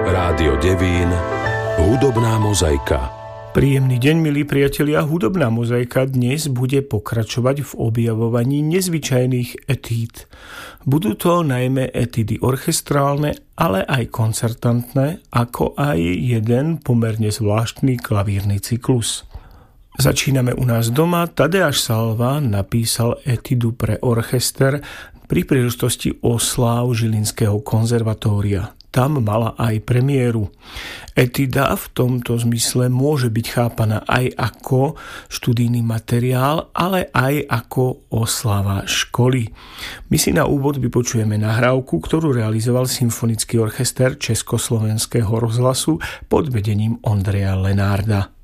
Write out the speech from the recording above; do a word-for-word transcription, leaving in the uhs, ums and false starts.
Rádio Devín, hudobná mozaika. Príjemný deň, milí priatelia. Hudobná mozaika dnes bude pokračovať v objavovaní nezvyčajných etíd. Budú to najmä etídy orchestrálne, ale aj koncertantné, ako aj jeden pomerne zvláštny klavírny cyklus. Začíname u nás doma. Tadeáš Salva napísal etídu pre orchester pri príležitosti osláv Žilinského konzervatória. Tam mala aj premiéru. Etída v tomto zmysle môže byť chápaná aj ako študijný materiál, ale aj ako oslava školy. My si na úvod vypočujeme nahrávku, ktorú realizoval Symfonický orchester Československého rozhlasu pod vedením Ondreja Lenárda.